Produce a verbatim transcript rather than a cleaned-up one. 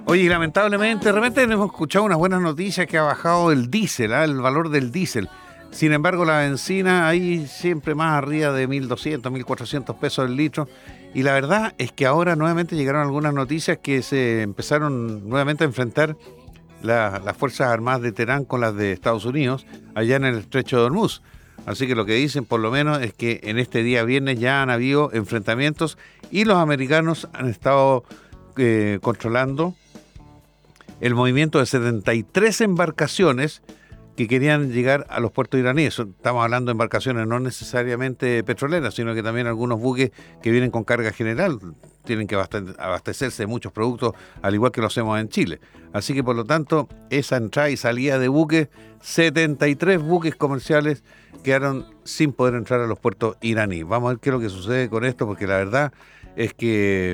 Oye, y lamentablemente, de repente hemos escuchado unas buenas noticias que ha bajado el diésel, ¿ah? El valor del diésel. Sin embargo, la benzina ahí siempre más arriba de mil doscientos, mil cuatrocientos pesos el litro. Y la verdad es que ahora nuevamente llegaron algunas noticias que se empezaron nuevamente a enfrentar la- las Fuerzas Armadas de Teherán con las de Estados Unidos, allá en el estrecho de Hormuz. Así que lo que dicen por lo menos es que en este día viernes ya han habido enfrentamientos y los americanos han estado eh, controlando el movimiento de setenta y tres embarcaciones que querían llegar a los puertos iraníes. Estamos hablando de embarcaciones no necesariamente petroleras, sino que también algunos buques que vienen con carga general. Tienen que abastecerse de muchos productos, al igual que lo hacemos en Chile. Así que, por lo tanto, esa entrada y salida de buques, setenta y tres buques comerciales quedaron sin poder entrar a los puertos iraníes. Vamos a ver qué es lo que sucede con esto, porque la verdad es que